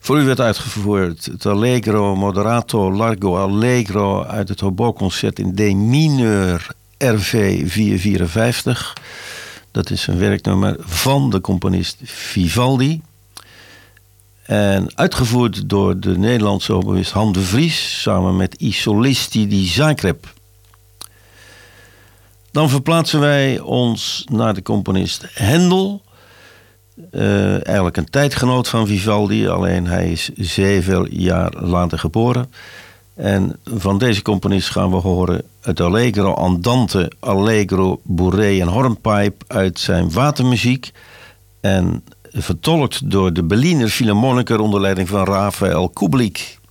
Voor u werd uitgevoerd het Allegro Moderato Largo Allegro uit het Hobo-concert in D mineur RV 454. Dat is een werknummer van de componist Vivaldi. En uitgevoerd door de Nederlandse oboïst Han de Vries samen met I Solisti di Zagreb. Dan verplaatsen wij ons naar de componist Händel. Eigenlijk een tijdgenoot van Vivaldi, alleen hij is zoveel jaar later geboren. En van deze componist gaan we horen het Allegro Andante, Allegro Bourrée en Hornpipe uit zijn watermuziek. En vertolkt door de Berliner Philharmoniker onder leiding van Rafael Kubelik.